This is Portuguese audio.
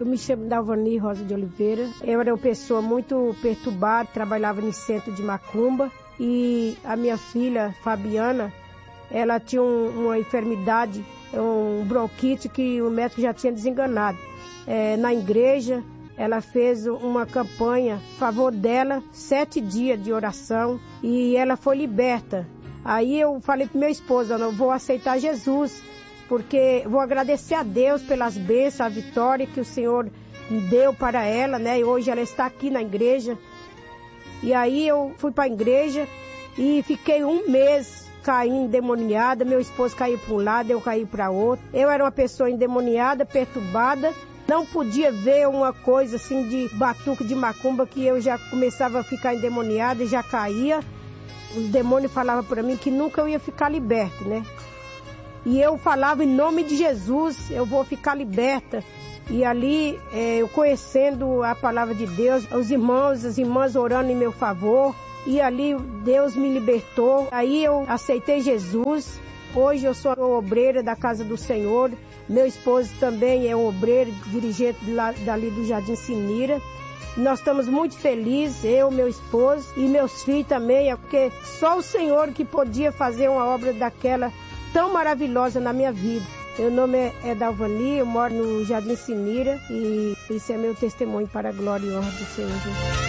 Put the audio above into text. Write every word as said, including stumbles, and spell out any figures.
Eu me chamo Dalvani Rosa de Oliveira. Eu era uma pessoa muito perturbada, trabalhava no centro de macumba e a minha filha, Fabiana, ela tinha um, uma enfermidade, um bronquite que o médico já tinha desenganado. É, na igreja, ela fez uma campanha a favor dela, sete dias de oração e ela foi liberta. Aí eu falei para meu esposo, eu vou aceitar Jesus, porque vou agradecer a Deus pelas bênçãos, a vitória que o Senhor deu para ela, né? E hoje ela está aqui na igreja. E aí eu fui para a igreja e fiquei um mês caindo endemoniada. Meu esposo caiu para um lado, eu caí para outro. Eu era uma pessoa endemoniada, perturbada. Não podia ver uma coisa assim de batuque de macumba que eu já começava a ficar endemoniada e já caía. Os demônios falavam para mim que nunca eu ia ficar liberta, né? E eu falava em nome de Jesus, eu vou ficar liberta. E ali, é, eu conhecendo a palavra de Deus, os irmãos, as irmãs orando em meu favor. E ali Deus me libertou. Aí eu aceitei Jesus. Hoje eu sou obreira da casa do Senhor. Meu esposo também é um obreiro, dirigente lá, dali do Jardim Sinira. Nós estamos muito felizes, eu, meu esposo e meus filhos também, porque só o Senhor que podia fazer uma obra daquela tão maravilhosa na minha vida. Meu nome é, é Dalvani, eu moro no Jardim Sinira e esse é meu testemunho para a glória e honra do Senhor Jesus.